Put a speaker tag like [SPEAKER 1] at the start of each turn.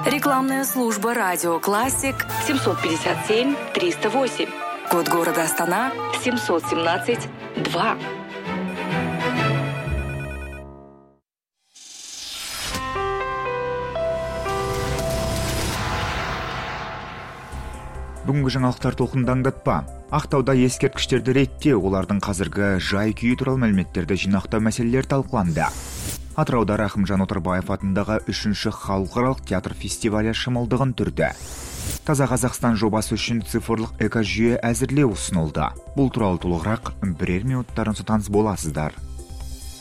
[SPEAKER 1] Рекламная служба «Радио Классик» 757-308. Код города Астана 717-2.
[SPEAKER 2] Бүгінгі жаңалықтар толқындаңдатпа. Ақтауда ескерткіштерді реттеу, олардың қазіргі жай-күйі туралы мәліметтерді жинақтау мәселелері талқыланды. Атырауда Рахымжан Отарбаев атындағы 3-ші халықаралық театр фестивалі шымылдығын түрді. Таза Қазақстан жобасы үшін цифрлық экожүйе әзірлеу ұсынылды. Бұл туралы толығырақ бірер минуттардан соң таныс боласыздар.